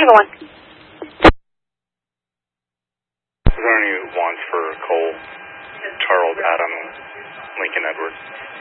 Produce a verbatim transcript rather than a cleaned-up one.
Tango one. Is there any wants for Cole, Charles, Adam, Lincoln, Edward?